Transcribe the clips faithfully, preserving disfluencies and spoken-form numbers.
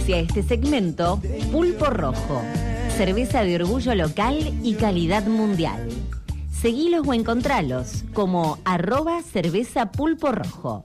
Auspicia este segmento Pulpo Rojo, cerveza de orgullo local y calidad mundial. Seguilos o encontralos como arroba cerveza pulpo rojo.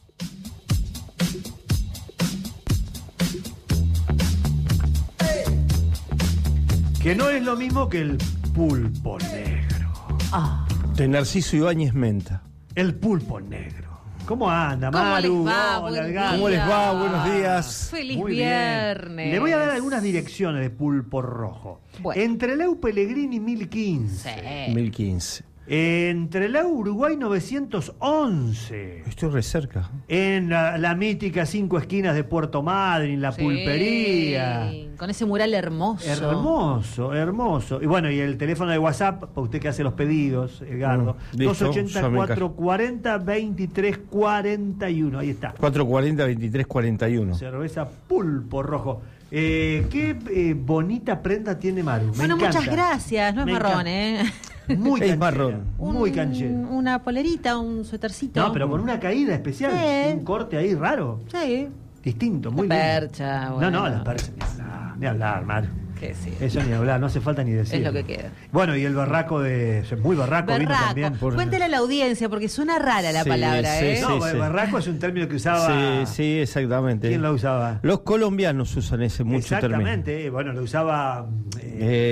Que no es lo mismo que el pulpo negro. Ah. De Narciso Ibáñez Menta. El pulpo negro. ¿Cómo anda, ¿Cómo Maru? les va? Hola, Buen Edgar. ¿Cómo les va? Buenos días. Feliz Muy bien. viernes. Le voy a dar algunas direcciones de pulpo rojo. Bueno. Entre Leu Pellegrini mil quince. Sí. mil quince. Entre Leu Uruguay novecientos once. Estoy re cerca. En la, la mítica Cinco Esquinas de Puerto Madryn, la Sí, pulpería. con ese mural hermoso. Hermoso, hermoso. Y bueno, y el teléfono de WhatsApp, para usted que hace los pedidos, Edgardo. Mm, listo, dos ochenta, ya me cuatrocientos cuarenta, veintitrés cuarenta y uno. Ahí está. cuatrocientos cuarenta, veintitrés cuarenta y uno. Cerveza pulpo rojo. Eh, qué eh, bonita prenda tiene Maru. Me Bueno, encanta. muchas gracias. No es Me marrón, encanta. ¿eh? Muy Es canchera, marrón. Muy Un- canchero. Una polerita, un suétercito. No, pero con una caída especial. Sí. Un corte ahí raro. Sí. Distinto, muy La lindo. percha, No, bueno. no, la percha. Ni hablar, ni hablar, Maru. Que sí. Eso ni hablar, no hace falta ni decir. Es lo que queda. Bueno, y el barraco de. Muy barraco, vino Berraco. también. por- Cuéntele a la audiencia, porque suena rara la Sí, palabra, sí, ¿eh? No, sí, el barraco es un término que usaba. Sí, sí, exactamente. ¿Quién lo usaba? Los colombianos usan ese mucho término. Exactamente, bueno, lo usaba. eh, Eh,